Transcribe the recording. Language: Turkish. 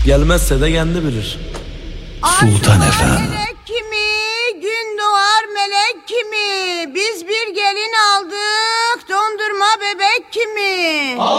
Gelmezse de kendi bilir. Sultan Efem. Melek kimi, gün doğar melek kimi, biz bir gelin aldık, dondurma bebek kimi.